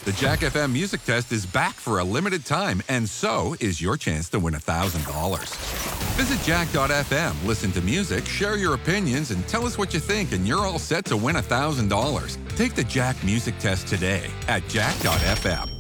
The Jack FM Music Test is back for a limited time, and so is your chance to win $1,000. Visit jack.fm, listen to music, share your opinions, and tell us what you think, and you're all set to win $1,000. Take the Jack Music Test today at jack.fm.